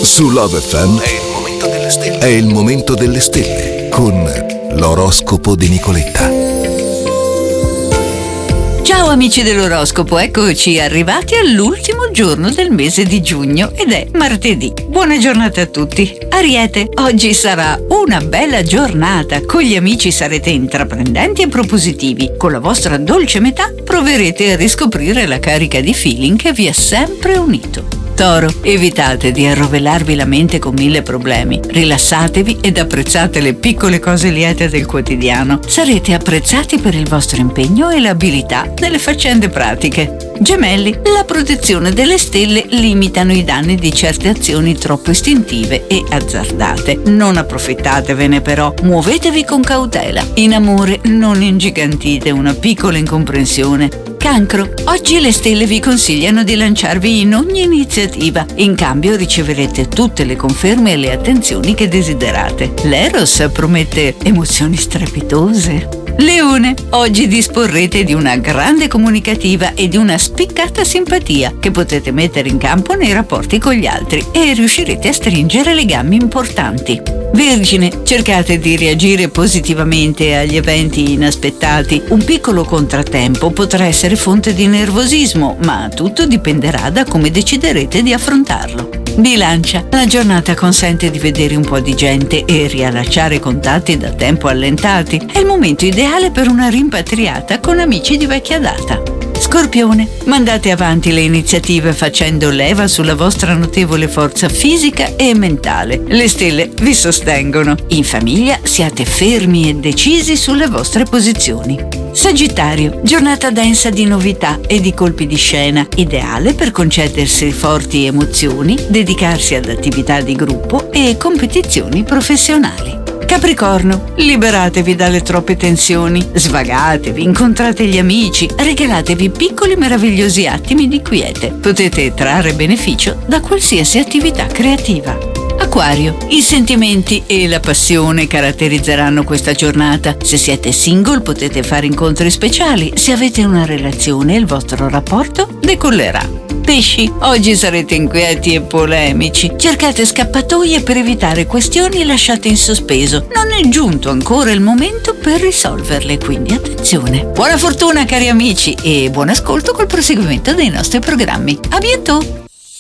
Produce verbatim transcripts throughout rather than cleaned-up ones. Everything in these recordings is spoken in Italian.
Su Love F M è il momento delle stelle. È il momento delle stelle con l'oroscopo di Nicoletta. Ciao amici dell'oroscopo, eccoci arrivati all'ultimo giorno del mese di giugno ed è martedì. Buona giornata a tutti. Ariete, oggi sarà una bella giornata. Con gli amici sarete intraprendenti e propositivi. Con la vostra dolce metà proverete a riscoprire la carica di feeling che vi ha sempre unito. Toro, evitate di arrovellarvi la mente con mille problemi. Rilassatevi ed apprezzate le piccole cose liete del quotidiano. Sarete apprezzati per il vostro impegno e l'abilità nelle faccende pratiche. Gemelli, la protezione delle stelle limitano i danni di certe azioni troppo istintive e azzardate. Non approfittatevene però, muovetevi con cautela. In amore non ingigantite una piccola incomprensione. Cancro, oggi le stelle vi consigliano di lanciarvi in ogni iniziativa. In cambio riceverete tutte le conferme e le attenzioni che desiderate. L'Eros promette emozioni strepitose. Leone, oggi disporrete di una grande comunicativa e di una spiccata simpatia che potete mettere in campo nei rapporti con gli altri e riuscirete a stringere legami importanti. Vergine, cercate di reagire positivamente agli eventi inaspettati. Un piccolo contrattempo potrà essere fonte di nervosismo, ma tutto dipenderà da come deciderete di affrontarlo. Bilancia, la giornata consente di vedere un po' di gente e riallacciare contatti da tempo allentati. È il momento ideale per una rimpatriata con amici di vecchia data. Scorpione, mandate avanti le iniziative facendo leva sulla vostra notevole forza fisica e mentale. Le stelle vi sostengono. In famiglia siate fermi e decisi sulle vostre posizioni. Sagittario, giornata densa di novità e di colpi di scena, ideale per concedersi forti emozioni, dedicarsi ad attività di gruppo e competizioni professionali. Capricorno, liberatevi dalle troppe tensioni, svagatevi, incontrate gli amici, regalatevi piccoli meravigliosi attimi di quiete. Potete trarre beneficio da qualsiasi attività creativa. Acquario, i sentimenti e la passione caratterizzeranno questa giornata. Se siete single potete fare incontri speciali, se avete una relazione il vostro rapporto decollerà. Pesci, oggi sarete inquieti e polemici. Cercate scappatoie per evitare questioni lasciate in sospeso. Non è giunto ancora il momento per risolverle, quindi attenzione. Buona fortuna cari amici e buon ascolto col proseguimento dei nostri programmi. A bientôt!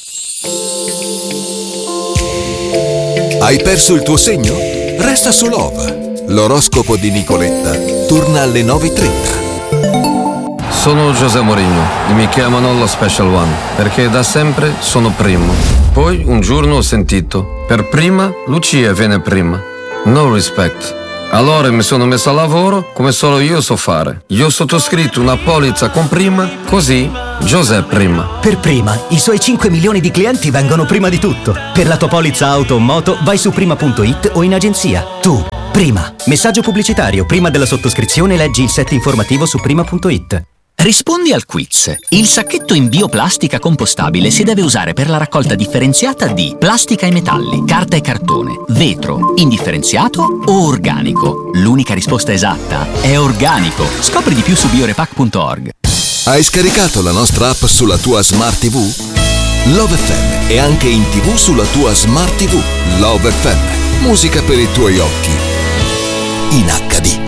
Hai perso il tuo segno? Resta su Love. L'oroscopo di Nicoletta torna alle nove e trenta. Sono José Mourinho e mi chiamano lo Special One perché da sempre sono primo. Poi un giorno ho sentito, per prima Lucia viene prima. No respect. Allora mi sono messo a lavoro come solo io so fare. Io ho sottoscritto una polizza con prima, così José prima. Per prima, i suoi cinque milioni di clienti vengono prima di tutto. Per la tua polizza auto o moto vai su prima punto it o in agenzia. Tu, prima. Messaggio pubblicitario. Prima della sottoscrizione leggi il set informativo su prima punto it. Rispondi al quiz. Il sacchetto in bioplastica compostabile si deve usare per la raccolta differenziata di plastica e metalli, carta e cartone, vetro, indifferenziato o organico. L'unica risposta esatta è organico. Scopri di più su biorepack punto org. Hai scaricato la nostra app sulla tua Smart ti vu? Love F M è anche in tivù sulla tua Smart ti vu. Love F M, musica per i tuoi occhi in acca di.